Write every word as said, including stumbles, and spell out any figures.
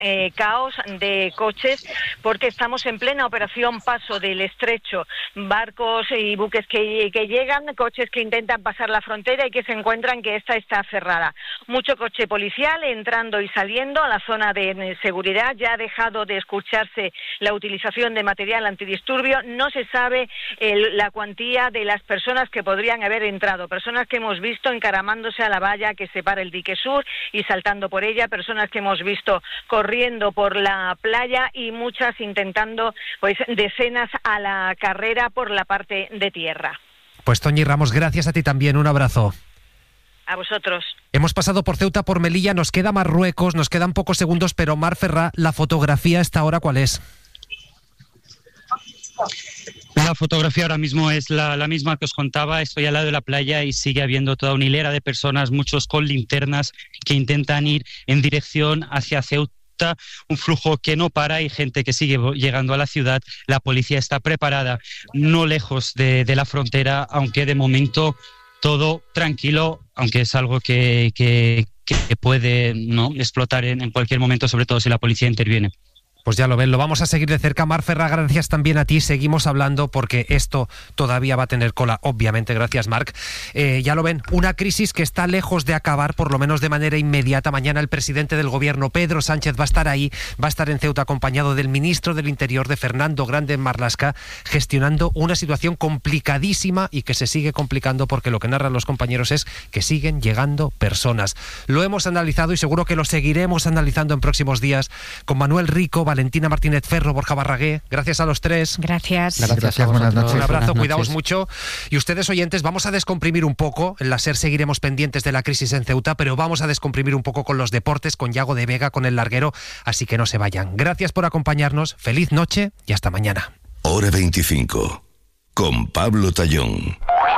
eh, caos de coches, porque estamos en plena operación Paso del Estrecho. Barcos y buques que, que llegan, coches que intentan pasar la frontera y que se encuentran que esta está cerrada. Mucho coche policial entrando y saliendo a la zona de seguridad. Ya ha dejado de escucharse la utilización de material antidisturbio. No se sabe el, la cuantía de las personas que podrían haber entrado. Personas que hemos visto encaramándose a la valla que separa el dique sur y saltando por ella. Personas que hemos visto corriendo por la playa y muchas intentando, pues, decenas a la carrera por la parte de tierra. Pues Toñi Ramos, gracias a ti también, un abrazo. A vosotros. Hemos pasado por Ceuta, por Melilla, nos queda Marruecos, nos quedan pocos segundos, pero Mar Ferrá, la fotografía a esta hora, ¿cuál es? La fotografía ahora mismo es la, la misma que os contaba. Estoy al lado de la playa y sigue habiendo toda una hilera de personas, muchos con linternas, que intentan ir en dirección hacia Ceuta. Un flujo que no para y gente que sigue llegando a la ciudad. La policía está preparada, no lejos de, de la frontera, aunque de momento todo tranquilo, aunque es algo que, que, que puede, ¿no?, explotar en, en cualquier momento, sobre todo si la policía interviene. Pues ya lo ven, lo vamos a seguir de cerca. Mar Ferrá, gracias también a ti. Seguimos hablando porque esto todavía va a tener cola, obviamente. Gracias, Marc. Eh, ya lo ven, una crisis que está lejos de acabar, por lo menos de manera inmediata. Mañana el presidente del gobierno, Pedro Sánchez, va a estar ahí, va a estar en Ceuta acompañado del ministro del Interior, de Fernando Grande Marlaska, gestionando una situación complicadísima y que se sigue complicando porque lo que narran los compañeros es que siguen llegando personas. Lo hemos analizado y seguro que lo seguiremos analizando en próximos días con Manuel Rico, Valentina Martínez Ferro, Borja Barragué. Gracias a los tres. Gracias. Gracias, Gracias, buenas noches. Un abrazo, buenas cuidaos noches. mucho. Y ustedes, oyentes, vamos a descomprimir un poco. En la SER seguiremos pendientes de la crisis en Ceuta, pero vamos a descomprimir un poco con los deportes, con Yago de Vega, con El Larguero, así que no se vayan. Gracias por acompañarnos, feliz noche y hasta mañana. Hora veinticinco, con Pablo Tallón.